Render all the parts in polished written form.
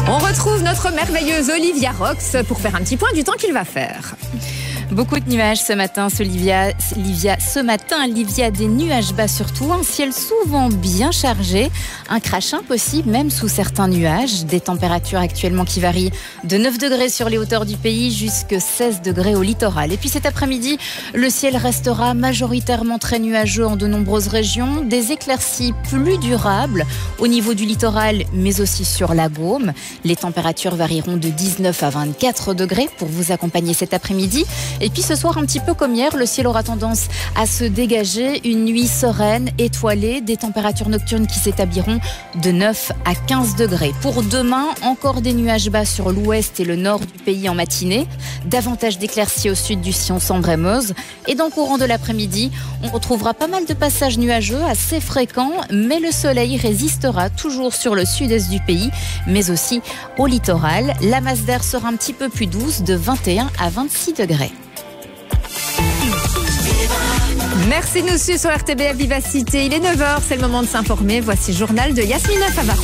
On retrouve notre merveilleuse Olivia Rox pour faire un petit point du temps qu'il va faire. Beaucoup de nuages ce matin, Olivia. Olivia, des nuages bas surtout, un ciel souvent bien chargé, un crash impossible même sous certains nuages, des températures actuellement qui varient de 9 degrés sur les hauteurs du pays jusqu'à 16 degrés au littoral. Et puis cet après-midi, le ciel restera majoritairement très nuageux en de nombreuses régions, des éclaircies plus durables au niveau du littoral mais aussi sur la Gaume. Les températures varieront de 19 à 24 degrés pour vous accompagner cet après-midi. Et puis ce soir, un petit peu comme hier, le ciel aura tendance à se dégager. Une nuit sereine, étoilée, des températures nocturnes qui s'établiront de 9 à 15 degrés. Pour demain, encore des nuages bas sur l'ouest et le nord du pays en matinée. Davantage d'éclaircies au sud du sillon Sambre-et-Meuse. Et dans le courant de l'après-midi, on retrouvera pas mal de passages nuageux assez fréquents, mais le soleil résistera toujours sur le sud-est du pays, mais aussi au littoral. La masse d'air sera un petit peu plus douce, de 21 à 26 degrés. Merci de nous suivre sur RTBF Vivacité. Il est 9h, c'est le moment de s'informer. Voici le journal de Yasmina Favaro.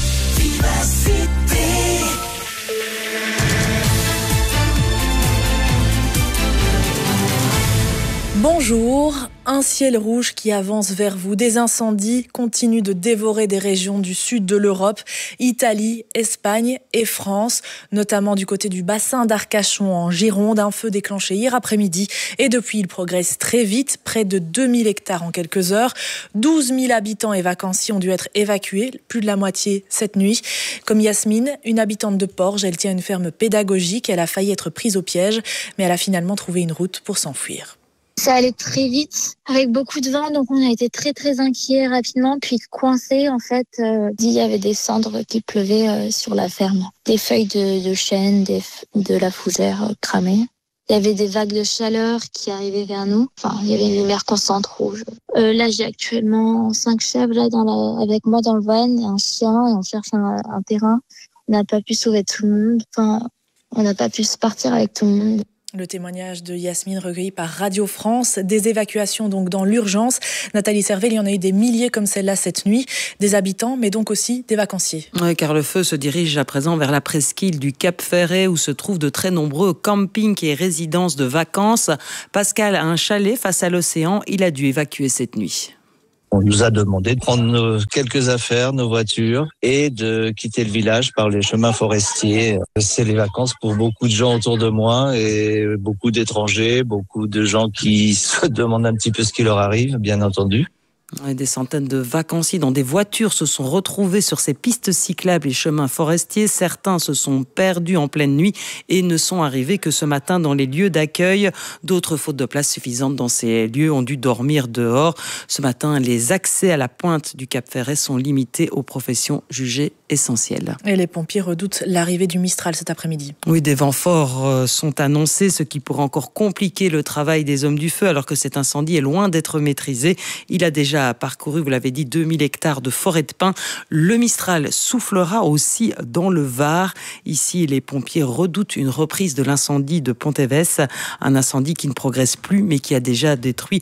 Bonjour, un ciel rouge qui avance vers vous. Des incendies continuent de dévorer des régions du sud de l'Europe, Italie, Espagne et France, notamment du côté du bassin d'Arcachon en Gironde. Un feu déclenché hier après-midi et depuis il progresse très vite, près de 2000 hectares en quelques heures. 12 000 habitants et vacanciers ont dû être évacués, plus de la moitié cette nuit. Comme Yasmine, une habitante de Porges, elle tient une ferme pédagogique. Elle a failli être prise au piège, mais elle a finalement trouvé une route pour s'enfuir. Ça allait très vite, avec beaucoup de vent, donc on a été très très inquiets rapidement, puis coincés en fait. Il y avait des cendres qui pleuvaient sur la ferme, des feuilles de chêne, de la fougère cramée. Il y avait des vagues de chaleur qui arrivaient vers nous. Enfin, il y avait une lumière constante rouge. Là, j'ai actuellement 5 chèvres là avec moi dans le van, et un chien, et on cherche un terrain. On n'a pas pu sauver tout le monde. Enfin, on n'a pas pu se partir avec tout le monde. Le témoignage de Yasmine recueilli par Radio France. Des évacuations donc dans l'urgence. Nathalie Servet, il y en a eu des milliers comme celle-là cette nuit. Des habitants, mais donc aussi des vacanciers. Oui, car le feu se dirige à présent vers la presqu'île du Cap Ferret où se trouvent de très nombreux campings et résidences de vacances. Pascal a un chalet face à l'océan. Il a dû évacuer cette nuit. On nous a demandé de prendre quelques affaires, nos voitures, et de quitter le village par les chemins forestiers. C'est les vacances pour beaucoup de gens autour de moi et beaucoup d'étrangers, beaucoup de gens qui se demandent un petit peu ce qui leur arrive, bien entendu. Des centaines de vacanciers dans des voitures se sont retrouvés sur ces pistes cyclables et chemins forestiers. Certains se sont perdus en pleine nuit et ne sont arrivés que ce matin dans les lieux d'accueil. D'autres, faute de place suffisante dans ces lieux, ont dû dormir dehors. Ce matin, les accès à la pointe du Cap Ferret sont limités aux professions jugées essentielles. Et les pompiers redoutent l'arrivée du Mistral cet après-midi. Oui, des vents forts sont annoncés, ce qui pourrait encore compliquer le travail des hommes du feu alors que cet incendie est loin d'être maîtrisé. Il a déjà parcouru, vous l'avez dit, 2000 hectares de forêt de pins. Le Mistral soufflera aussi dans le Var. Ici, les pompiers redoutent une reprise de l'incendie de Pontévès, un incendie qui ne progresse plus, mais qui a déjà détruit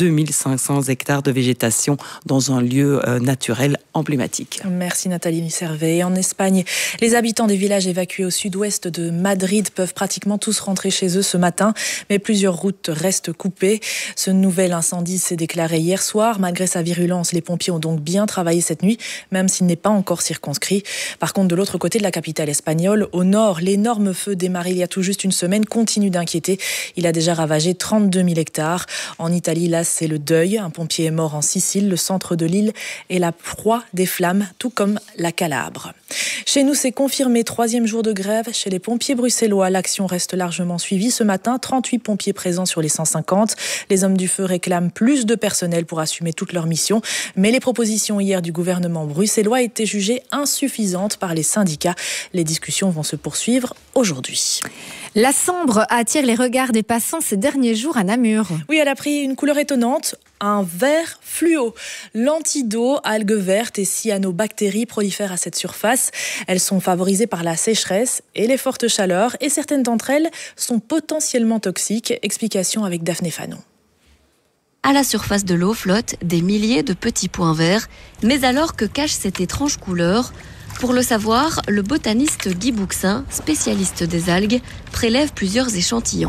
2500 hectares de végétation dans un lieu naturel emblématique. Merci Nathalie Servet. Et en Espagne, les habitants des villages évacués au sud-ouest de Madrid peuvent pratiquement tous rentrer chez eux ce matin, mais plusieurs routes restent coupées. Ce nouvel incendie s'est déclaré hier soir. Malgré sa virulence, les pompiers ont donc bien travaillé cette nuit, même s'il n'est pas encore circonscrit. Par contre, de l'autre côté de la capitale espagnole, au nord, l'énorme feu démarré il y a tout juste une semaine continue d'inquiéter. Il a déjà ravagé 32 000 hectares. En Italie, là, c'est le deuil. Un pompier est mort en Sicile, le centre de l'île est la proie des flammes, tout comme la Calabre. Chez nous, c'est confirmé, 3e jour de grève. Chez les pompiers bruxellois, l'action reste largement suivie. Ce matin, 38 pompiers présents sur les 150. Les hommes du feu réclament plus de personnel pour assumer toute leur mission. Mais les propositions hier du gouvernement bruxellois étaient jugées insuffisantes par les syndicats. Les discussions vont se poursuivre aujourd'hui. La Sambre attire les regards des passants ces derniers jours à Namur. Oui, elle a pris une couleur étonnante, un vert fluo. Lentilles d'eau, algues vertes et cyanobactéries prolifèrent à cette surface. Elles sont favorisées par la sécheresse et les fortes chaleurs et certaines d'entre elles sont potentiellement toxiques. Explication avec Daphné Fanon. À la surface de l'eau flottent des milliers de petits points verts. Mais alors que cache cette étrange couleur ? Pour le savoir, le botaniste Guy Bouxin, spécialiste des algues, prélève plusieurs échantillons.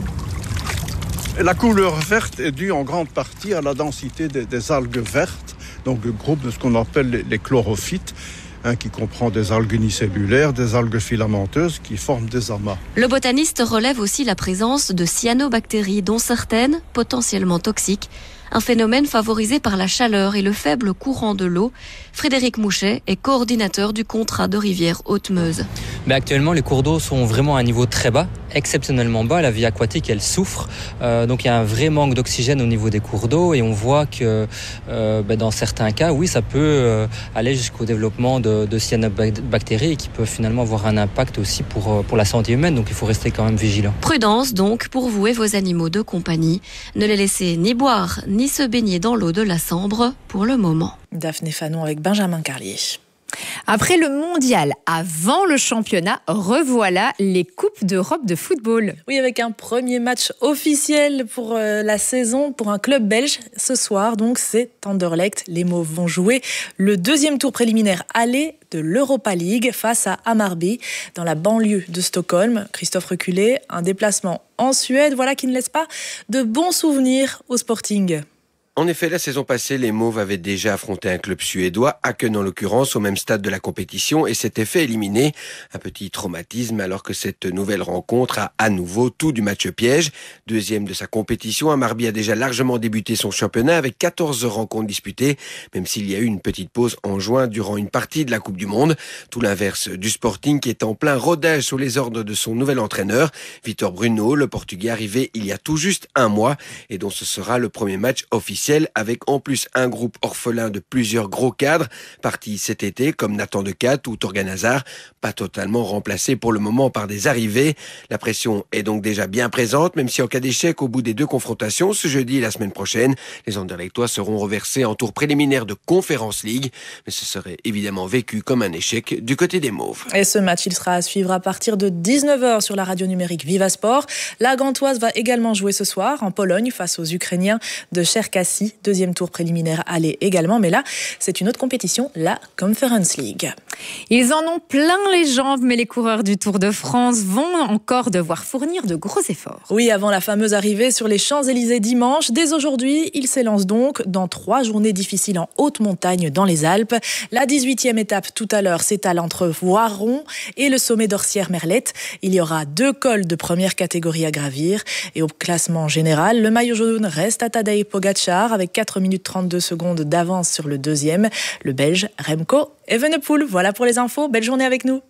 La couleur verte est due en grande partie à la densité des algues vertes, donc le groupe de ce qu'on appelle les chlorophytes, qui comprend des algues unicellulaires, des algues filamenteuses qui forment des amas. Le botaniste relève aussi la présence de cyanobactéries, dont certaines potentiellement toxiques. Un phénomène favorisé par la chaleur et le faible courant de l'eau. Frédéric Mouchet est coordinateur du contrat de rivière Haute-Meuse. Mais actuellement, les cours d'eau sont vraiment à un niveau très bas, exceptionnellement bas. La vie aquatique, elle souffre. Donc il y a un vrai manque d'oxygène au niveau des cours d'eau et on voit que dans certains cas, oui, ça peut aller jusqu'au développement de cyanobactéries et qui peuvent finalement avoir un impact aussi pour la santé humaine. Donc il faut rester quand même vigilant. Prudence donc pour vous et vos animaux de compagnie. Ne les laissez ni boire ni se baigner dans l'eau de la Sambre pour le moment. Daphné Fanon avec Benjamin Carlier. Après le mondial, avant le championnat, revoilà les Coupes d'Europe de football. Oui, avec un premier match officiel pour la saison pour un club belge. Ce soir, donc, c'est Anderlecht. Les Mauves vont jouer le deuxième tour préliminaire aller de l'Europa League face à Hammarby dans la banlieue de Stockholm. Christophe Reculé, un déplacement en Suède, voilà qui ne laisse pas de bons souvenirs au Sporting. En effet, la saison passée, les Mauves avaient déjà affronté un club suédois, Häcken en l'occurrence, au même stade de la compétition et s'étaient fait éliminer. Un petit traumatisme alors que cette nouvelle rencontre a à nouveau tout du match piège. Deuxième de sa compétition, Hammarby a déjà largement débuté son championnat avec 14 rencontres disputées, même s'il y a eu une petite pause en juin durant une partie de la Coupe du Monde. Tout l'inverse du Sporting qui est en plein rodage sous les ordres de son nouvel entraîneur, Vitor Bruno, le Portugais arrivé il y a tout juste un mois et dont ce sera le premier match officiel avec en plus un groupe orphelin de plusieurs gros cadres partis cet été comme Nathan Decat ou Torgan Hazard, pas totalement remplacés pour le moment par des arrivées. La pression est donc déjà bien présente, même si en cas d'échec au bout des deux confrontations, ce jeudi et la semaine prochaine, les Anderlechtois seront reversés en tour préliminaire de Conference League, mais ce serait évidemment vécu comme un échec du côté des Mauves. Et ce match, il sera à suivre à partir de 19h sur la radio numérique Viva Sport. La Gantoise va également jouer ce soir en Pologne face aux Ukrainiens de Cherkassy. Deuxième tour préliminaire aller également, mais là, c'est une autre compétition, la Conference League. Ils en ont plein les jambes, mais les coureurs du Tour de France vont encore devoir fournir de gros efforts. Oui, avant la fameuse arrivée sur les Champs-Élysées dimanche, dès aujourd'hui, ils s'élancent donc dans 3 journées difficiles en haute montagne dans les Alpes. La 18e étape tout à l'heure s'étale entre Voiron et le sommet d'Orsières-Merlette. Il y aura 2 cols de première catégorie à gravir. Et au classement général, le maillot jaune reste à Tadej Pogačar avec 4 minutes 32 secondes d'avance sur le deuxième, le Belge Remco Evenepoel. Voilà pour les infos, belle journée avec nous.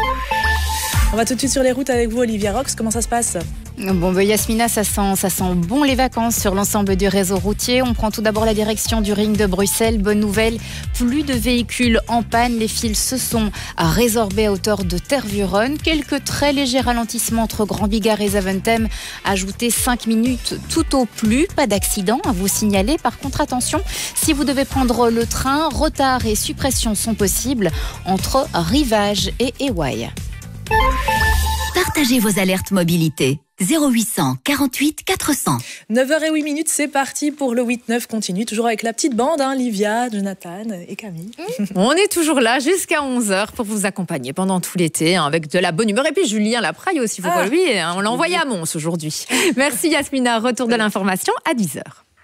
On va tout de suite sur les routes avec vous, Olivia Rox. Comment ça se passe ? Bon, Yasmina, ça sent bon les vacances sur l'ensemble du réseau routier. On prend tout d'abord la direction du ring de Bruxelles. Bonne nouvelle, plus de véhicules en panne. Les fils se sont résorbés à hauteur de Tervuren. Quelques très légers ralentissements entre Grand Bigard et Zaventem. Ajoutez 5 minutes tout au plus. Pas d'accident à vous signaler. Par contre, attention, si vous devez prendre le train, retard et suppression sont possibles entre Rivage et Ewaï. Partagez vos alertes mobilité. 0800 48 400. 9h08, c'est parti pour le 8-9 continue. Toujours avec la petite bande, Livia, Jonathan et Camille. On est toujours là jusqu'à 11h pour vous accompagner pendant tout l'été avec de la bonne humeur. Et puis Julien Lapraille aussi, vous lui, on l'a envoyé à Mons aujourd'hui. Merci Yasmina, retour de l'information à 10h.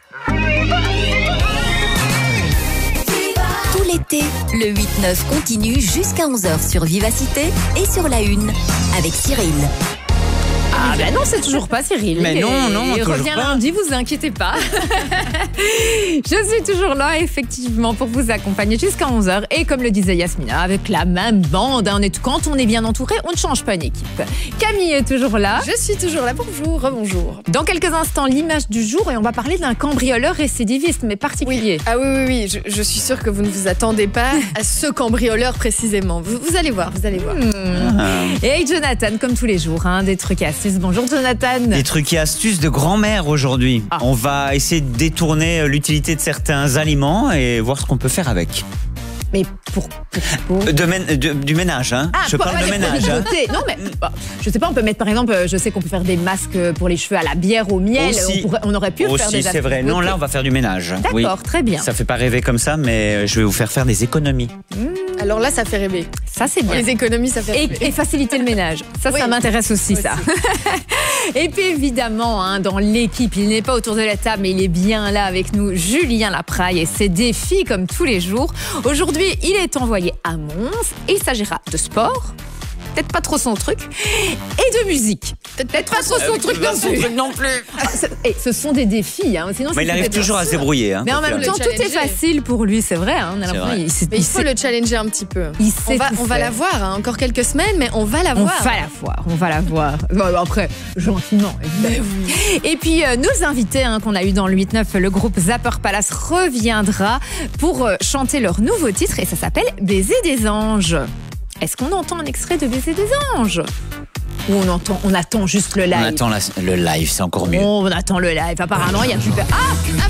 Tout l'été, le 8-9 continue jusqu'à 11h sur Vivacité et sur la Une avec Cyril. Ah ben non, c'est toujours pas Cyril. Mais non, il toujours revient pas. lundi, vous inquiétez pas. Je suis toujours là, effectivement, pour vous accompagner jusqu'à 11h. Et comme le disait Yasmina, avec la même bande, quand on est bien entouré, on ne change pas une équipe. Camille est toujours là. Je suis toujours là, bonjour, rebonjour. Dans quelques instants, l'image du jour, et on va parler d'un cambrioleur récidiviste, mais particulier. Oui. Ah oui, je suis sûre que vous ne vous attendez pas à ce cambrioleur précisément. Vous allez voir, Et Jonathan, comme tous les jours, des trucs et astuces. Bonjour Jonathan. Des trucs et astuces de grand-mère aujourd'hui. On va essayer de détourner l'utilité de certains aliments et voir ce qu'on peut faire avec. Mais pour... Du ménage, hein. Je parle de ménage. Hein. Non, mais je sais pas, on peut mettre par exemple, je sais qu'on peut faire des masques pour les cheveux à la bière, au miel. On aurait pu faire des c'est vrai. Non, là, on va faire du ménage. D'accord, très bien. Ça fait pas rêver comme ça, mais je vais vous faire des économies. Alors là, ça fait rêver. Ça, c'est bien. Les économies, ça fait rêver. Et faciliter le ménage. Ça m'intéresse aussi, ça. Et puis évidemment, dans l'équipe, il n'est pas autour de la table, mais il est bien là avec nous, Julien Lapraille et ses défis comme tous les jours. Aujourd'hui, il est envoyé à Mons et il s'agira de sport. Peut-être pas trop son truc. Et de musique. Peut-être pas trop son truc non plus. Et ce sont des défis. Sinon, mais il arrive toujours à se débrouiller. Mais en même temps, tout est facile pour lui, c'est vrai. Mais il faut le challenger un petit peu. On va la voir. Encore quelques semaines, mais on va la voir. On va la voir. Bon, après, gentiment. Et puis, nos invités qu'on a eu dans le 8-9, le groupe Zapper Palace reviendra pour chanter leur nouveau titre. Et ça s'appelle Baiser des anges. Est-ce qu'on entend un extrait de Baiser des anges? Ou on attend juste le live? On attend le live, c'est encore mieux. On attend le live. Apparemment, il y a plus...